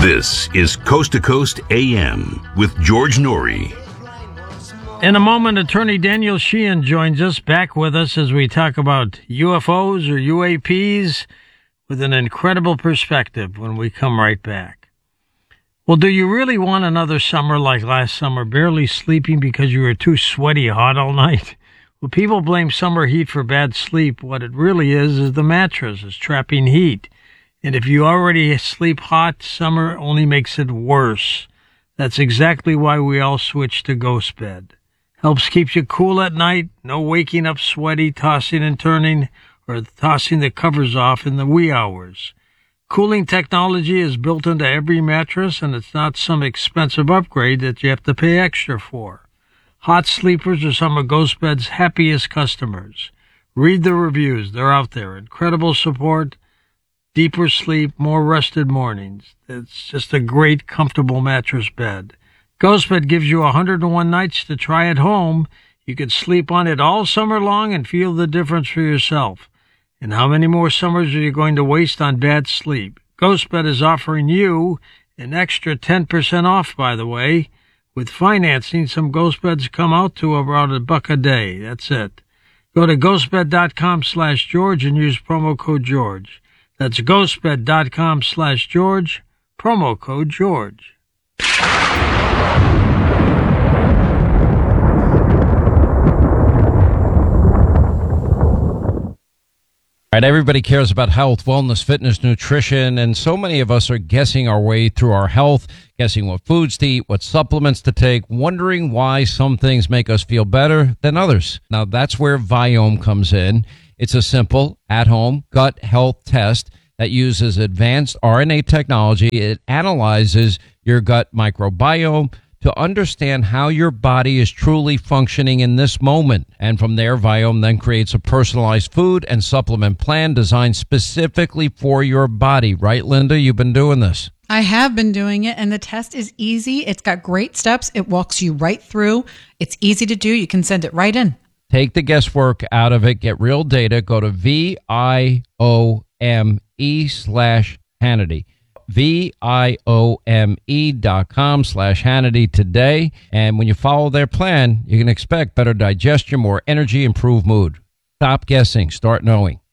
This is Coast to Coast AM with George Norrie. In a moment, attorney Daniel Sheehan joins us, back with us as we talk about UFOs or UAPs with an incredible perspective when we come right back. Well, do you really want another summer like last summer, barely sleeping because you were too sweaty hot all night? Well, people blame summer heat for bad sleep. What it really is the mattress is trapping heat. And if you already sleep hot, summer only makes it worse. That's exactly why we all switched to Ghost Bed. Helps keep you cool at night, no waking up sweaty, tossing and turning, or tossing the covers off in the wee hours. Cooling technology is built into every mattress, and it's not some expensive upgrade that you have to pay extra for. Hot sleepers are some of Ghost Bed's happiest customers. Read the reviews. They're out there. Incredible support, deeper sleep, more rested mornings. It's just a great, comfortable mattress bed. Ghost Bed gives you 101 nights to try at home. You can sleep on it all summer long and feel the difference for yourself. And how many more summers are you going to waste on bad sleep? Ghost Bed is offering you an extra 10% off, by the way. With financing, some Ghost Beds come out to about $1 a day. That's it. Go to ghostbed.com/George and use promo code George. That's ghostbed.com/George, promo code George. All right, everybody cares about health, wellness, fitness, nutrition, and so many of us are guessing our way through our health, guessing what foods to eat, what supplements to take, wondering why some things make us feel better than others. Now, that's where Viome comes in. It's a simple, at-home gut health test that uses advanced RNA technology. It analyzes your gut microbiome to understand how your body is truly functioning in this moment. And from there, Viome then creates a personalized food and supplement plan designed specifically for your body. Right, Linda? You've been doing this. I have been doing it, and the test is easy. It's got great steps. It walks you right through. It's easy to do. You can send it right in. Take the guesswork out of it. Get real data. Go to VIOME/Hannity. VIOME.com/Hannity today. And when you follow their plan, you can expect better digestion, more energy, improved mood. Stop guessing. Start knowing.